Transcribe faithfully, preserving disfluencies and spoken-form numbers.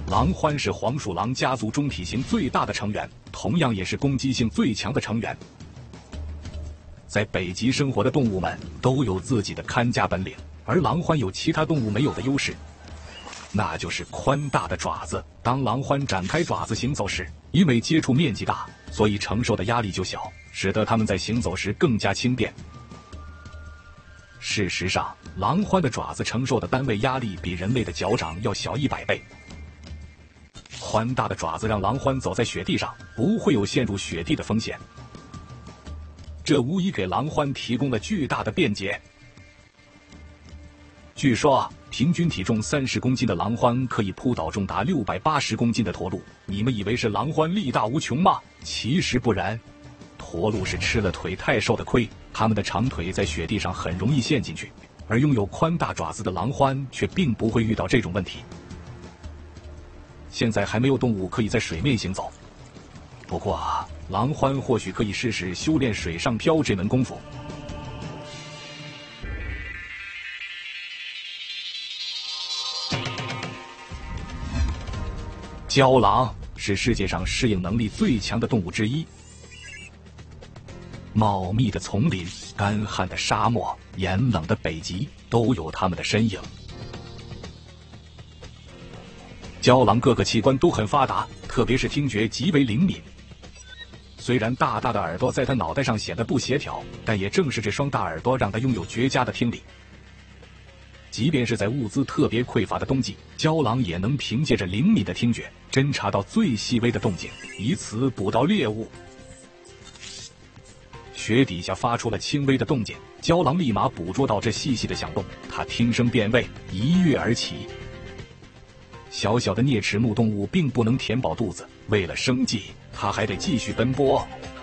狼獾是黄鼠狼家族中体型最大的成员，同样也是攻击性最强的成员。在北极生活的动物们都有自己的看家本领，而狼獾有其他动物没有的优势，那就是宽大的爪子。当狼獾展开爪子行走时，因为接触面积大，所以承受的压力就小，使得它们在行走时更加轻便。事实上，狼獾的爪子承受的单位压力比人类的脚掌要小一百倍。宽大的爪子让狼獾走在雪地上不会有陷入雪地的风险，这无疑给狼獾提供了巨大的便捷。据说，平均体重三十公斤的狼獾可以扑倒重达六百八十公斤的驼鹿。你们以为是狼獾力大无穷吗？其实不然，驼鹿是吃了腿太瘦的亏，它们的长腿在雪地上很容易陷进去，而拥有宽大爪子的狼獾却并不会遇到这种问题。现在还没有动物可以在水面行走，不过啊，狼獾或许可以试试修炼水上漂这门功夫。郊狼是世界上适应能力最强的动物之一。茂密的丛林、干旱的沙漠、严冷的北极都有它们的身影。郊狼各个器官都很发达，特别是听觉极为灵敏。虽然大大的耳朵在它脑袋上显得不协调，但也正是这双大耳朵让它拥有绝佳的听力。即便是在物资特别匮乏的冬季，郊狼也能凭借着灵敏的听觉侦察到最细微的动静，以此捕到猎物。雪底下发出了轻微的动静，郊狼立马捕捉到这细细的响动，它听声辨位，一跃而起。小小的啮齿目动物并不能填饱肚子，为了生计，它还得继续奔波。